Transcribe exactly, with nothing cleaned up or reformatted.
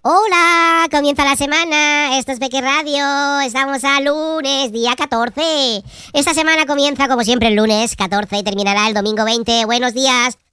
Hola, comienza la semana, esto es Peque Radio, estamos a lunes, día catorce. Esta semana comienza como siempre el lunes catorce y terminará el domingo veinte. Buenos días.